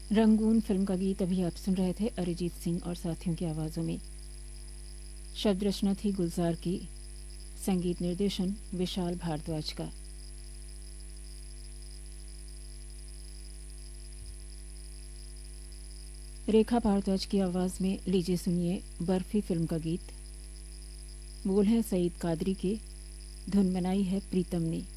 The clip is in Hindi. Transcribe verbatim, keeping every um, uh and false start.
रंगून फिल्म का गीत अभी आप सुन रहे थे अरिजीत सिंह और साथियों की आवाज़ों में। शब्द रचना थी गुलजार की, संगीत निर्देशन विशाल भारद्वाज का। रेखा भारद्वाज की आवाज़ में लीजिए सुनिए बर्फी फिल्म का गीत। बोल हैं सईद कादरी के, धुन बनाई है प्रीतम ने।